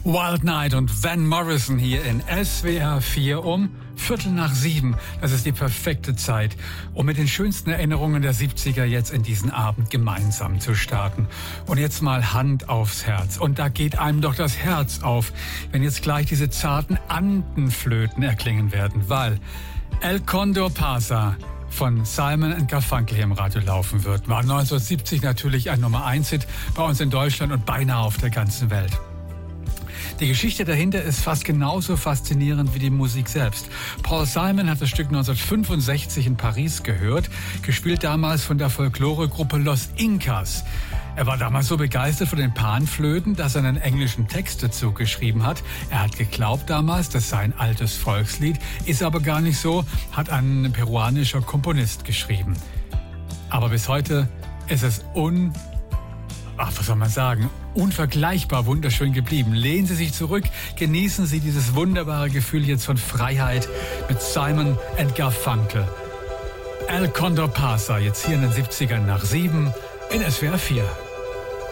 Wild Night und Van Morrison hier in SWR 4 um 6:15. Das ist die perfekte Zeit, um mit den schönsten Erinnerungen der 70er jetzt in diesen Abend gemeinsam zu starten. Und jetzt mal Hand aufs Herz. Und da geht einem doch das Herz auf, wenn jetzt gleich diese zarten Andenflöten erklingen werden, weil El Condor Pasa von Simon & Garfunkel hier im Radio laufen wird. War 1970 natürlich ein Nummer-1-Hit bei uns in Deutschland und beinahe auf der ganzen Welt. Die Geschichte dahinter ist fast genauso faszinierend wie die Musik selbst. Paul Simon hat das Stück 1965 in Paris gehört, gespielt damals von der Folkloregruppe Los Incas. Er war damals so begeistert von den Panflöten, dass er einen englischen Text dazu geschrieben hat. Er hat geglaubt damals, das sei ein altes Volkslied, ist aber gar nicht so, hat ein peruanischer Komponist geschrieben. Aber bis heute ist es unvergleichbar wunderschön geblieben. Lehnen Sie sich zurück, genießen Sie dieses wunderbare Gefühl jetzt von Freiheit mit Simon & Garfunkel. El Condor Pasa, jetzt hier in den 70ern nach 7 in SWR 4.